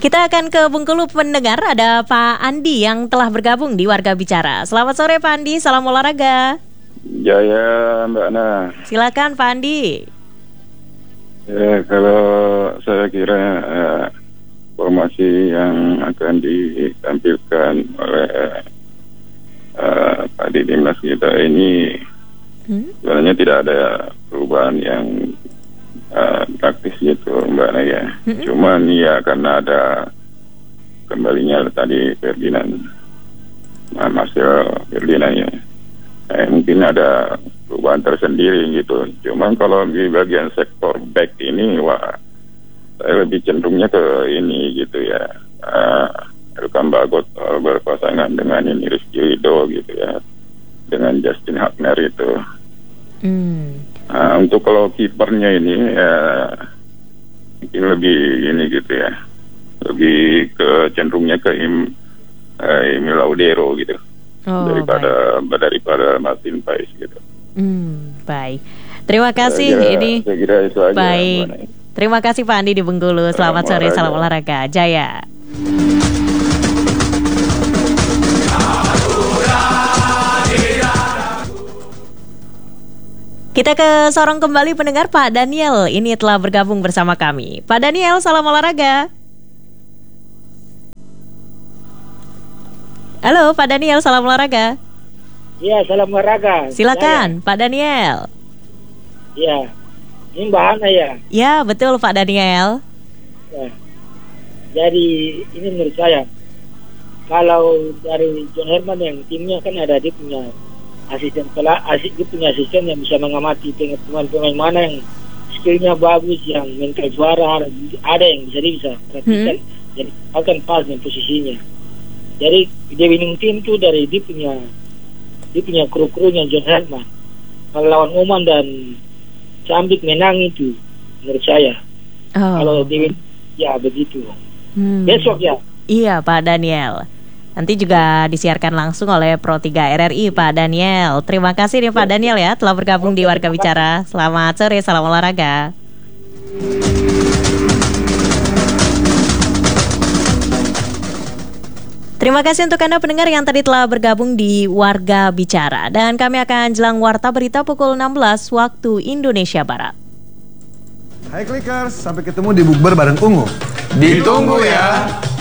Kita akan ke Bengkulu pendengar, ada Pak Andi yang telah bergabung di Warga Bicara. Selamat sore Pak Andi, salam olahraga. Jaya Mbak Ana. Silakan Pak Andi. Ya, kalau saya kira formasi yang akan ditampilkan oleh Pak Timnas kita ini sebenarnya tidak ada perubahan yang praktis gitu Mbak Ana ya. Cuman ya karena ada kembalinya tadi Ferdinand, Marcel Ferdinand ya. Mungkin ada perubahan tersendiri gitu. Cuman kalau di bagian sektor back ini, wah, saya lebih cenderungnya ke ini gitu ya. Elkan Bagot berpasangan dengan ini Rizky Ridho gitu ya, dengan Justin Hagner itu. Untuk kalau kipernya ini mungkin lebih ini gitu ya, lebih ke cenderungnya ke Emil Laudero gitu. Daripada Martin Paes gitu. Baik. Terima kasih. Saya kira itu aja. Baik. Terima kasih Pak Andi di Bengkulu. Selamat sore, salam olahraga. Jaya. Kita ke Sorong kembali pendengar, Pak Daniel ini telah bergabung bersama kami. Pak Daniel, salam olahraga. Halo Pak Daniel, salam olahraga. Iya, salam olahraga. Silakan Pak Daniel. Iya, ini Mbak Ana ya. Ya betul Pak Daniel. Ya. Jadi ini menurut saya, kalau dari John Herman yang timnya kan ada, dia punya asisten dia punya asisten yang bisa mengamati pemain mana yang skillnya bagus, yang mental suara ada yang bisa perhatikan, jadi akan pas dengan posisinya. Jadi dia winning team tuh dari dia punya kru-krunya John Herman. Kalau lawan Oman dan Cambik menang itu menurut saya. Kalau dia ya begitu. Besok ya. Iya Pak Daniel. Nanti juga disiarkan langsung oleh Pro 3 RRI Pak Daniel. Terima kasih nih Pak Daniel ya telah bergabung di Warga Bicara. Selamat sore, salam olahraga. Terima kasih untuk Anda pendengar yang tadi telah bergabung di Warga Bicara. Dan kami akan jelang Warta Berita pukul 16 waktu Indonesia Barat. Hai Clickers, sampai ketemu di bukber bareng Ungu. Ditunggu ya.